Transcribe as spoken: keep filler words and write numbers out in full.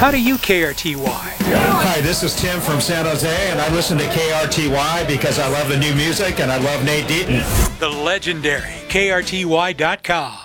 How do you K R T Y? Hi, this is Tim from San Jose, and I listen to K R T Y because I love the new music and I love Nate Deaton. The legendary K R T Y dot com.